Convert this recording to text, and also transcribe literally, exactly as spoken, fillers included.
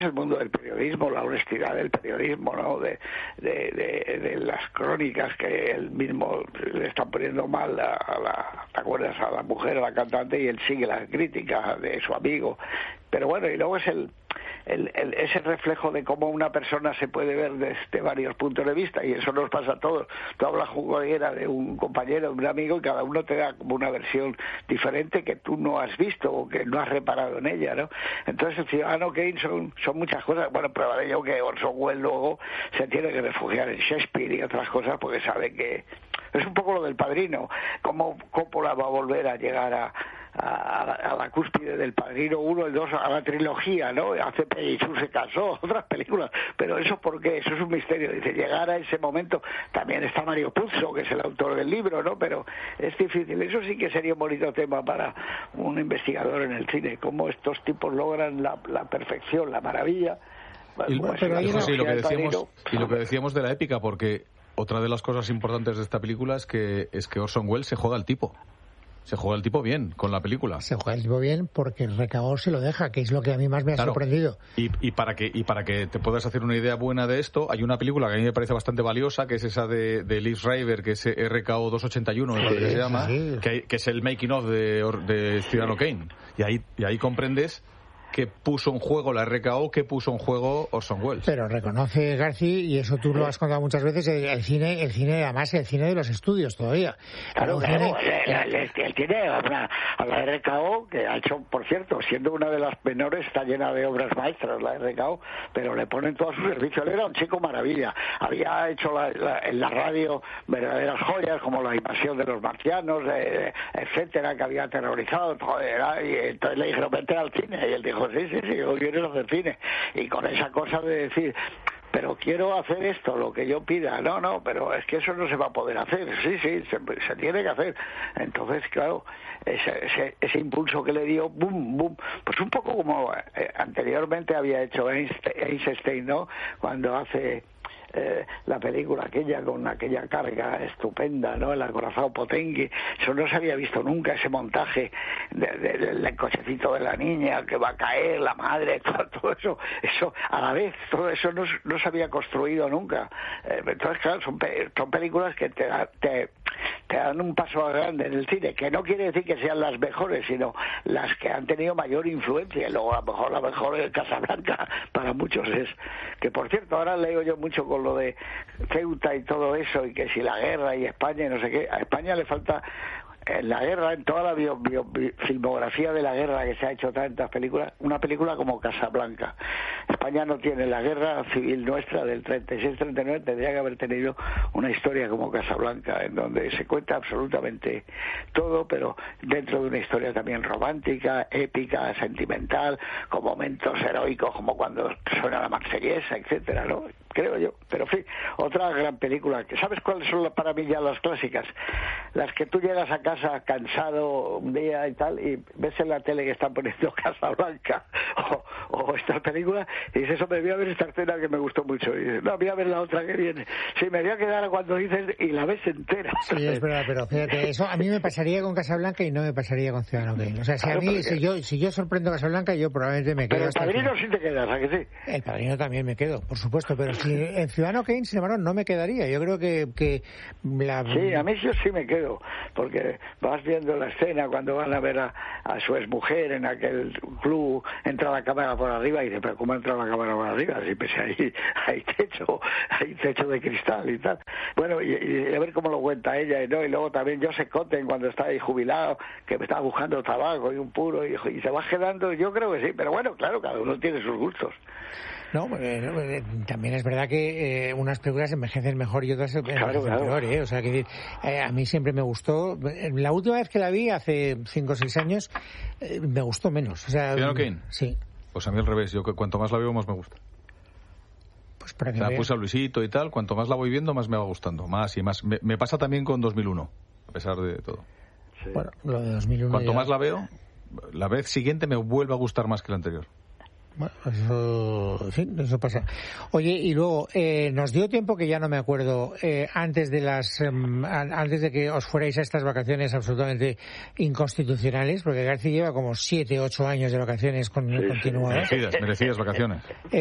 el mundo del periodismo, la honestidad del periodismo, ¿no? De, de, de, de las crónicas que él mismo le está poniendo mal a, a la, ¿te acuerdas? A la mujer, a la cantante, y él sigue la crítica de su amigo. Pero bueno, y luego es el, el, el ese reflejo de cómo una persona se puede ver desde varios puntos de vista, y eso nos pasa a todos. Tú hablas juguera de un compañero, de un amigo, y cada uno te da como una versión diferente que tú no has visto o que no has reparado en ella, ¿no? Entonces el Ciudadano Kane son, son muchas cosas. Bueno, prueba de ello que Orson Welles luego se tiene que refugiar en Shakespeare y otras cosas porque sabe que es un poco lo del Padrino. Cómo Coppola va a volver a llegar a A, a la cúspide del Padrino uno, el dos, a la trilogía, ¿no? Hace Jesús se casó, otras películas, pero eso ¿por qué? Eso es un misterio. Dice, llegar a ese momento. También está Mario Puzo, que es el autor del libro, ¿no? Pero es difícil. Eso sí que sería un bonito tema para un investigador en el cine, cómo estos tipos logran la, la perfección, la maravilla. Y, pues, pero ahí no, sí, lo que decíamos, y lo que decíamos de la épica, porque otra de las cosas importantes de esta película es que es que Orson Welles se juega al tipo. Se juega el tipo bien con la película. Se juega el tipo bien porque el recaudador se lo deja, que es lo que a mí más me ha claro. sorprendido. Y, y para que y para que te puedas hacer una idea buena de esto, hay una película que a mí me parece bastante valiosa, que es esa de, de Liz Schreiber, que es R K O doscientos ochenta y uno, sí, que se llama, sí. que, que es el making of de, de Ciudadano Kane. Y ahí, y ahí comprendes que puso en juego la R K O, que puso en juego Orson Welles. Pero reconoce García, y eso tú lo has contado muchas veces, el, el cine, el cine además el cine de los estudios todavía. Claro, claro, él tiene una, a la R K O, que ha hecho, por cierto, siendo una de las menores, está llena de obras maestras la R K O, pero le ponen todo a su servicio. Él era un chico maravilla. Había hecho la, la, en la radio verdaderas joyas, como La invasión de los marcianos, eh, etcétera, que había aterrorizado, joder, y entonces le dijeron, vete al cine, y él dijo, sí, sí, sí, yo quiero hacer cine. Y con esa cosa de decir, pero quiero hacer esto, lo que yo pida. No, no, pero es que eso no se va a poder hacer. Sí, sí, se, se tiene que hacer. Entonces, claro, ese, ese, ese impulso que le dio, boom, boom, pues un poco como eh, anteriormente había hecho Einstein, ¿no? Cuando hace... Eh, la película aquella con aquella carga estupenda, ¿no? El acorazado Potengi, eso no se había visto nunca, ese montaje del de, de, de cochecito de la niña que va a caer, la madre, todo, todo eso, eso a la vez, todo eso no, no se había construido nunca. Eh, entonces, claro, son, son películas que te, te, te dan un paso grande en el cine, que no quiere decir que sean las mejores, sino las que han tenido mayor influencia. Y luego a lo mejor la mejor es Casablanca para muchos es, que por cierto ahora leo yo mucho con lo de Ceuta y todo eso, y que si la guerra y España y no sé qué, a España le falta en la guerra, en toda la bio, bio, bio, filmografía de la guerra que se ha hecho tantas películas, una película como Casablanca. España no tiene la guerra civil nuestra del treinta y seis treinta y nueve, tendría que haber tenido una historia como Casablanca, en donde se cuenta absolutamente todo, pero dentro de una historia también romántica, épica, sentimental, con momentos heroicos como cuando suena la marsellesa, etcétera, ¿no? Creo yo. Pero en fin, otra gran película. ¿Sabes cuáles son para mí ya las clásicas? Las que tú llegas a casa cansado un día y tal, y ves en la tele que están poniendo Casablanca o, o esta película, y dices, hombre, voy a ver esta escena que me gustó mucho. Y dices, no, voy a ver la otra que viene. Sí, me voy a quedar cuando dices, y la ves entera. Sí, es verdad, pero fíjate, eso a mí me pasaría con Casablanca y no me pasaría con Ciudadano Kane. O sea, si claro, a mí, si yo, si yo sorprendo a Casablanca, yo probablemente me quedo. Pero el Padrino sí te quedas, ¿a que sí? El Padrino también me quedo, por supuesto, pero si en Ciudadano Kane, sin embargo, no me quedaría. Yo creo que, que la... Sí, a mí yo sí me quedo, porque vas viendo la escena cuando van a ver a, a su exmujer en aquel club, entra la cámara por arriba y dice, pero ¿cómo entra la cámara por arriba? Si pues hay, hay techo, hay techo de cristal y tal. Bueno, y, y a ver cómo lo cuenta ella, ¿no? Y luego también Joseph Cotten cuando está ahí jubilado, que me estaba buscando tabaco y un puro, y, y se va quedando, yo creo que sí, pero bueno, claro, cada uno tiene sus gustos. No, eh, también es verdad que eh, unas películas envejecen mejor y otras envejecen claro, claro. peor, ¿eh? O sea, que eh, a mí siempre me gustó. La última vez que la vi, hace cinco o seis años, eh, me gustó menos. O sea, ¿Ciudadano Kane? Sí. Pues a mí al revés. Yo que cuanto más la veo, más me gusta. Pues para que o sea, veas. puse a Luisito y tal. Cuanto más la voy viendo, más me va gustando. Más y más. Me, me pasa también con dos mil uno, a pesar de todo. Sí. Bueno, lo de dos mil uno Cuanto ya... más la veo, la vez siguiente me vuelve a gustar más que la anterior. Bueno, eso, en fin, eso pasa. Oye, y luego, eh, nos dio tiempo, que ya no me acuerdo, eh, antes de las, eh, antes de que os fuerais a estas vacaciones absolutamente inconstitucionales, porque García lleva como siete, ocho años de vacaciones con, sí, continuadas. Merecidas, merecidas vacaciones.